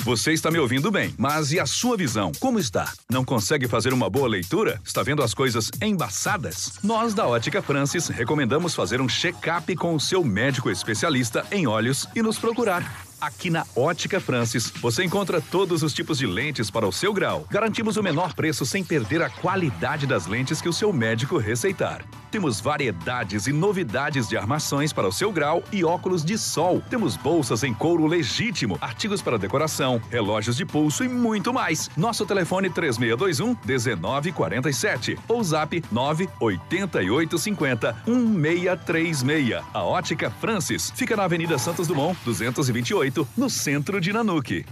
Você está me ouvindo bem, mas e a sua visão? Como está? Não consegue fazer uma boa leitura? Está vendo as coisas embaçadas? Nós da Ótica Francis recomendamos fazer um check-up com o seu médico especialista em olhos e nos procurar. Aqui na Ótica Francis, você encontra todos os tipos de lentes para o seu grau. Garantimos o menor preço sem perder a qualidade das lentes que o seu médico receitar. Temos variedades e novidades de armações para o seu grau e óculos de sol. Temos bolsas em couro legítimo, artigos para decoração, relógios de pulso e muito mais. Nosso telefone 3621-1947 ou zap 98850-1636. A Ótica Francis fica na Avenida Santos Dumont, 228, no centro de Nanuque.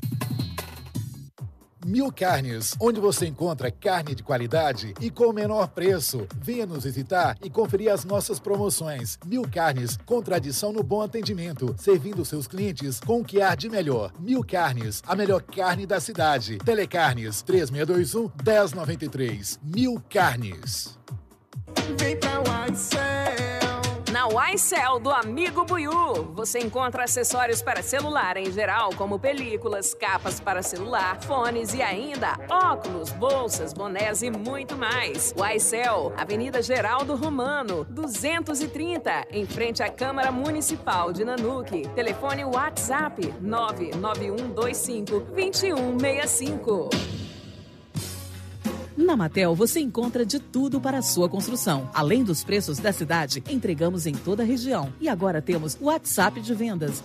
Mil Carnes, onde você encontra carne de qualidade e com o menor preço. Venha nos visitar e conferir as nossas promoções. Mil Carnes, com tradição no bom atendimento, servindo seus clientes com o que há de melhor. Mil Carnes, a melhor carne da cidade. Telecarnes, 3621-1093. Mil Carnes. Vem pra Unicel. Na Unicel do Amigo Buiú, você encontra acessórios para celular em geral, como películas, capas para celular, fones e ainda óculos, bolsas, bonés e muito mais. Unicel, Avenida Geraldo Romano, 230, em frente à Câmara Municipal de Nanuque. Telefone WhatsApp 99125-2165. Na Matel você encontra de tudo para a sua construção. Além dos preços da cidade, entregamos em toda a região. E agora temos WhatsApp de vendas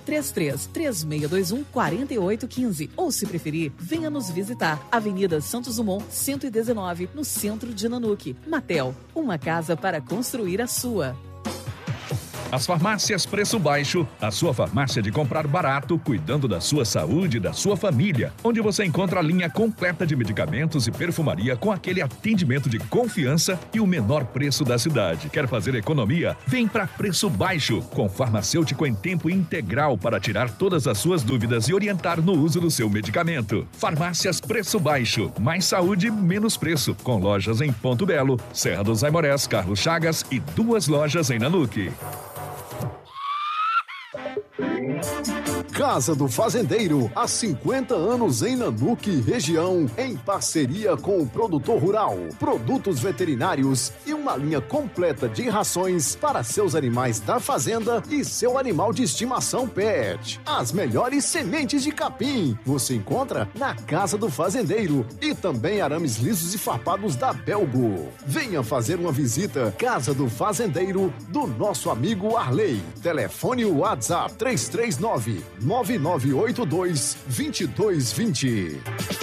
33-3621-4815. Ou se preferir, venha nos visitar. Avenida Santos Dumont, 119, no centro de Nanuque. Matel, uma casa para construir a sua. As farmácias Preço Baixo, a sua farmácia de comprar barato, cuidando da sua saúde e da sua família, onde você encontra a linha completa de medicamentos e perfumaria com aquele atendimento de confiança e o menor preço da cidade. Quer fazer economia? Vem para Preço Baixo, com farmacêutico em tempo integral para tirar todas as suas dúvidas e orientar no uso do seu medicamento. Farmácias Preço Baixo, mais saúde, menos preço, com lojas em Ponto Belo, Serra dos Aimorés, Carlos Chagas e 2 lojas em Nanuque. Casa do Fazendeiro, há 50 anos em Nanuque, região, em parceria com o produtor rural, produtos veterinários e uma linha completa de rações para seus animais da fazenda e seu animal de estimação pet. As melhores sementes de capim você encontra na Casa do Fazendeiro e também arames lisos e farpados da Belgo. Venha fazer uma visita. Casa do Fazendeiro, do nosso amigo Arley. Telefone WhatsApp 339-9982-2220.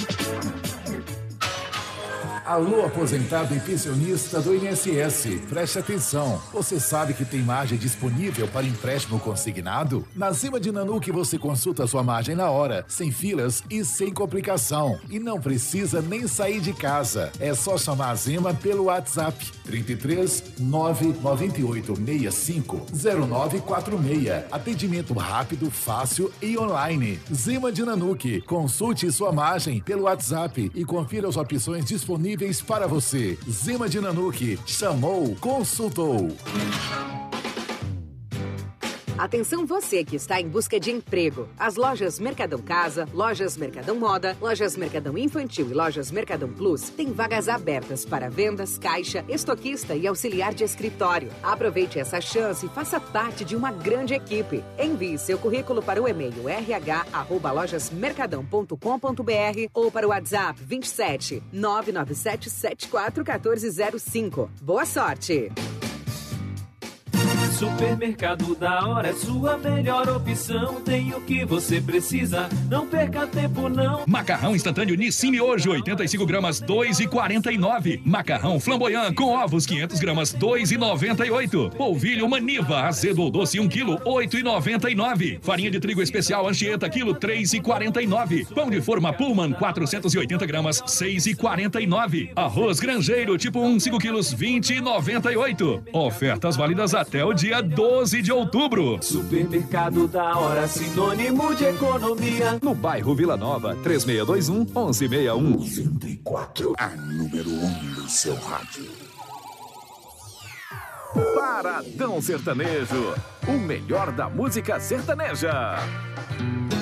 Alô, aposentado e pensionista do INSS, preste atenção. Você sabe que tem margem disponível para empréstimo consignado? Na Zima de Nanuque você consulta sua margem na hora, sem filas e sem complicação. E não precisa nem sair de casa. É só chamar a Zima pelo WhatsApp 33 998 65 0946. Atendimento rápido, fácil e online. Zima de Nanuque. Consulte sua margem pelo WhatsApp e confira as opções disponíveis para você. Zima de Nanuque. Chamou, consultou. Atenção você que está em busca de emprego. As lojas Mercadão Casa, lojas Mercadão Moda, lojas Mercadão Infantil e lojas Mercadão Plus têm vagas abertas para vendas, caixa, estoquista e auxiliar de escritório. Aproveite essa chance e faça parte de uma grande equipe. Envie seu currículo para o e-mail rh@lojasmercadão.com.br ou para o WhatsApp 27 997 74 1405. Boa sorte! Supermercado da Hora é sua melhor opção. Tem o que você precisa, não perca tempo não. Macarrão instantâneo Nissin Miojo, 85 gramas, 2,49. Macarrão flamboyant com ovos, 500 gramas, 2,98. Polvilho Maniva, azedo ou doce, 1 kg, 8,99. Farinha de trigo especial Anchieta, quilo, 3,49. Pão de forma Pullman, 480 gramas, 6,49. Arroz Grangeiro, tipo 1, 5 quilos, 20,98. Ofertas válidas até o dia 12 de outubro. Supermercado da Hora, sinônimo de economia. No bairro Vila Nova, 3621-1161. 94, a número 1 do seu rádio. Paradão Sertanejo, o melhor da música sertaneja.